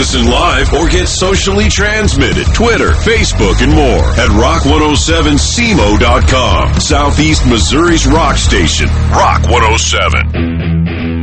Listen live or get socially transmitted. Twitter, Facebook, and more at rock107semo.com. Southeast Missouri's rock station, Rock 107.